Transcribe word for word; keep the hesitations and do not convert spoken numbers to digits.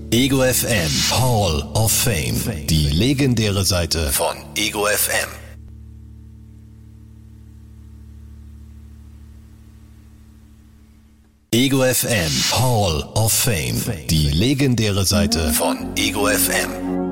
Ego F M Hall of Fame. Die legendäre Seite von Ego F M. Ego F M Hall of Fame. Die legendäre Seite von Ego F M.